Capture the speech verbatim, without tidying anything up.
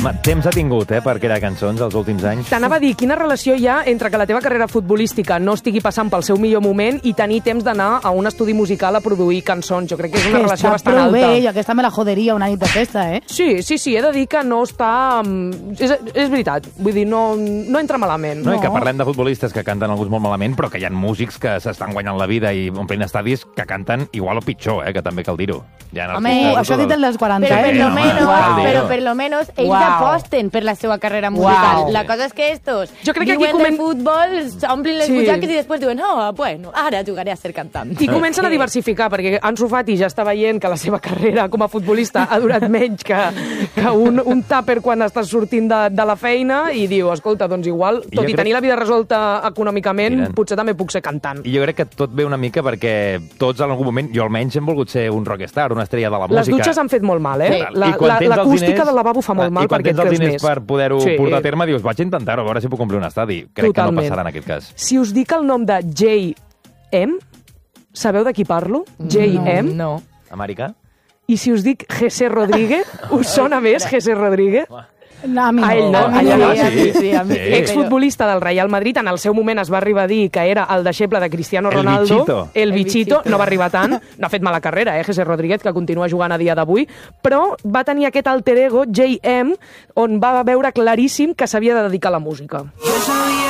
Home, temps ha tingut, eh, per crear cançons els últims anys. T'anava a dir, quina relació hi ha entre que la teva carrera futbolística no estigui passant pel seu millor moment i tenir temps d'anar a un estudi musical a produir cançons. Jo crec que és una relació està bastant prou alta. bé, i aquesta me la joderia una nit de festa, eh? Sí, sí, sí, he de dir que no està... És, és veritat, vull dir, no, no entra malament. No, i que parlem de futbolistes que canten alguns molt malament, però que hi ha músics que s'estan guanyant la vida i omplint estadis que canten igual o pitjor, eh, que també cal dir-ho. Home, això dit en les quaranta, Pero, eh? per lo home, menos, cal dir-ho. pero per lo menos ells Wow. aposten per la seva carrera musical. Wow. La cosa és que estos Jo crec que aquí viuen comen- de futbol, s'omplin les Sí. butxaques i després diuen, oh, bueno, ara jugaré a ser cantant. I comencen a diversificar, perquè Ansu Fati ja està veient que la seva carrera com a futbolista ha durat menys que, que un, un tàper quan estàs sortint de, de la feina i diu, escolta, doncs igual, I tot jo i crec- tenir la vida resolta econòmicament, Mira. potser també puc ser cantant. I jo crec que tot ve una mica perquè tots en algun moment, jo almenys hem volgut ser un rockstar, una estrella de la música. Les dutxes han fet molt mal, eh? Sí. La- I quan la- tens els L'acústica diners- del lavabo fa molt mal I quan perquè et tens els creus diners més. per poder-ho Sí. portar a terme, dius, vaig a intentar-ho, a veure si puc complir un estadi. Crec Totalment. que no passarà en aquest cas. Si us dic el nom de J M, sabeu de qui parlo? J M. No. Americà? I si us dic Jesse Rodríguez, us sona més Jesse Rodríguez? No, a mi no. A ell no, a mi a ella no. no. Sí, a mi sí, a mi Sí. sí. Exfutbolista del Real Madrid, en el seu moment es va arribar a dir que era el deixeble de Cristiano El Ronaldo. bichito. El El bichito. bichito. No va arribar tant, no ha fet mala carrera, eh, Jesse Rodríguez, que continua jugant a dia d'avui, però va tenir aquest alter ego, J M, on va veure claríssim que s'havia de dedicar a la música. Yo sabía